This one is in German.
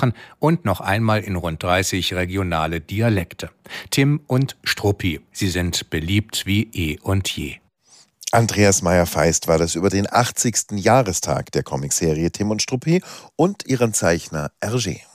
Sprachen und noch einmal in rund 30 regionale Dialekte. Tim und Struppi, sie sind beliebt wie eh und je. Andreas Meyer-Feist war das über den 80. Jahrestag der Comicserie Tim und Struppi und ihren Zeichner Hergé.